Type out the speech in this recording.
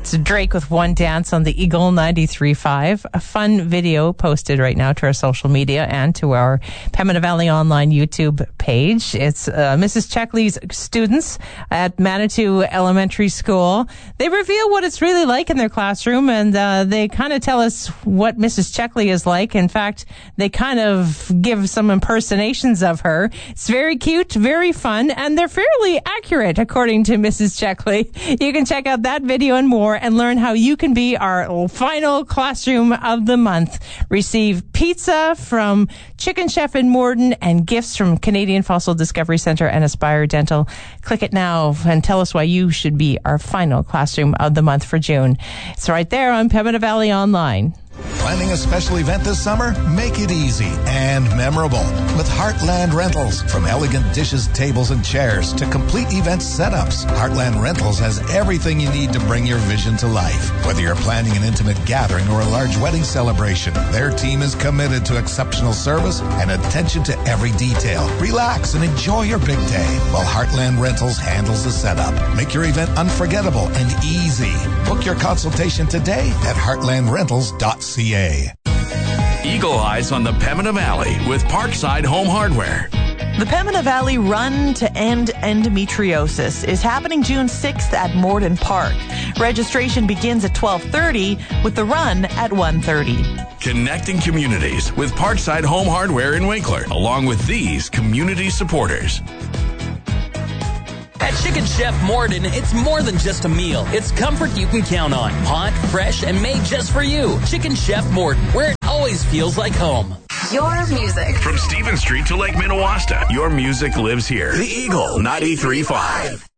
It's Drake with One Dance on the Eagle 93.5. A fun video posted right now to our social media and to our Pembina Valley Online YouTube page. It's Mrs. Checkley's students at Manitou Elementary School. They reveal what it's really like in their classroom, and they kind of tell us what Mrs. Checkley is like. In fact, they kind of give some impersonations of her. It's very cute, very fun, and they're fairly accurate, according to Mrs. Checkley. You can check out that video and more and learn how you can be our final classroom of the month. Receive pizza from Chicken Chef in Morden and gifts from Canadian Fossil Discovery Centre and Aspire Dental. Click it now and tell us why you should be our final classroom of the month for June. It's right there on Pembina Valley Online. Planning a special event this summer? Make it easy and memorable with Heartland Rentals. From elegant dishes, tables, and chairs to complete event setups, Heartland Rentals has everything you need to bring your vision to life. Whether you're planning an intimate gathering or a large wedding celebration, their team is committed to exceptional service and attention to every detail. Relax and enjoy your big day while Heartland Rentals handles the setup. Make your event unforgettable and easy. Book your consultation today at heartlandrentals.ca. Eagle Eyes on the Pembina Valley with Parkside Home Hardware. The Pembina Valley Run to End Endometriosis is happening June 6th at Morden Park. Registration begins at 12:30 with the run at 1:30. Connecting communities with Parkside Home Hardware in Winkler, along with these community supporters. At Chicken Chef Morden, it's more than just a meal. It's comfort you can count on. Hot, fresh, and made just for you. Chicken Chef Morden, where it always feels like home. Your music. From Stephen Street to Lake Minnewaska, your music lives here. The Eagle 93.5.